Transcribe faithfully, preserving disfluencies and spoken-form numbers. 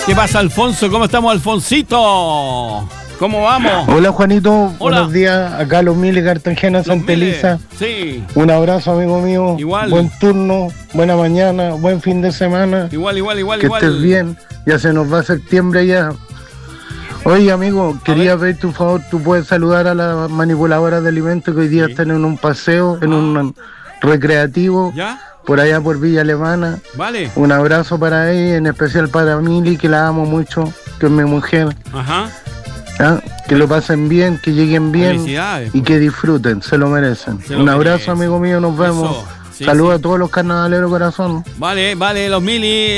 ¿Qué pasa, Alfonso? ¿Cómo estamos, Alfonsito? ¿Cómo vamos? Hola, Juanito. Hola. Buenos días. Acá Los Miles, Cartagena, Los Santa Miles. Elisa. Sí. Un abrazo, amigo mío. Igual. Buen turno, buena mañana, buen fin de semana. Igual, igual, igual, que igual. estés bien. Ya se nos va septiembre ya. Oye, amigo, quería pedirte un favor. Tú puedes saludar a las manipuladoras de alimentos que hoy día Sí. están en un paseo, en Ah. un recreativo, ¿Ya? por allá por Villa Alemana. Vale. Un abrazo para ella, en especial para Mili, que la amo mucho, que es mi mujer. Ajá. ¿Ah? Que lo pasen bien, que lleguen bien Felicidades. y que disfruten, se lo merecen. Se lo Un abrazo, merecen. amigo mío, nos vemos. Eso. Sí, Saludos sí. a todos los carnavaleros, corazón. Vale, vale, los mili.